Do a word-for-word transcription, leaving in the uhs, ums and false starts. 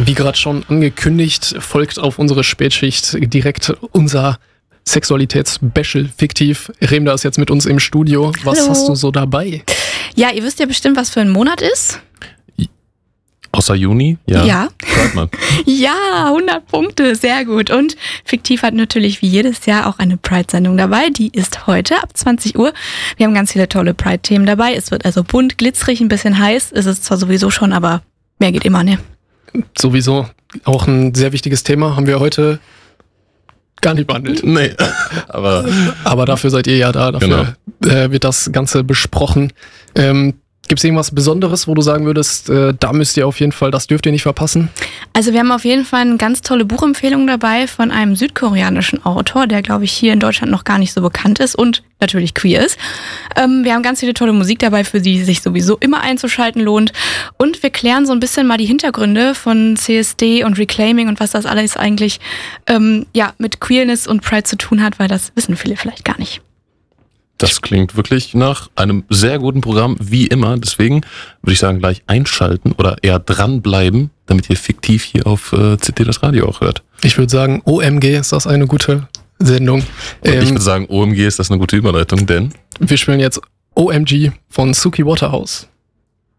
Wie gerade schon angekündigt, folgt auf unsere Spätschicht direkt unser Sexualitäts-Special fiktiv. Remda ist jetzt mit uns im Studio. Was Hallo. hast du so dabei? Ja, ihr wisst ja bestimmt, was für ein Monat ist. Außer Juni? Ja. Ja. Schreibt mal. Ja, hundert Punkte, sehr gut. Und Fiktiv hat natürlich wie jedes Jahr auch eine Pride-Sendung dabei. Die ist heute ab zwanzig Uhr. Wir haben ganz viele tolle Pride-Themen dabei. Es wird also bunt, glitzerig, ein bisschen heiß. Es ist zwar sowieso schon, aber mehr geht immer, ne? Sowieso auch ein sehr wichtiges Thema. Haben wir heute gar nicht behandelt. Nee, aber... Aber dafür seid ihr ja da. Dafür genau. äh, wird das Ganze besprochen. Ähm, Gibt es irgendwas Besonderes, wo du sagen würdest, äh, da müsst ihr auf jeden Fall, das dürft ihr nicht verpassen? Also wir haben auf jeden Fall eine ganz tolle Buchempfehlung dabei von einem südkoreanischen Autor, der, glaube ich, hier in Deutschland noch gar nicht so bekannt ist und natürlich queer ist. Ähm, wir haben ganz viele tolle Musik dabei, für die sich sowieso immer einzuschalten lohnt. Und wir klären so ein bisschen mal die Hintergründe von C S D und Reclaiming und was das alles eigentlich ähm, ja, mit Queerness und Pride zu tun hat, weil das wissen viele vielleicht gar nicht. Das klingt wirklich nach einem sehr guten Programm, wie immer. Deswegen würde ich sagen, gleich einschalten oder eher dranbleiben, damit ihr fiktiv hier auf äh, C T das Radio auch hört. Ich würde sagen, O M G ist das eine gute Sendung. Und ähm, ich würde sagen, O M G ist das eine gute Überleitung, denn wir spielen jetzt O M G von Suki Waterhouse.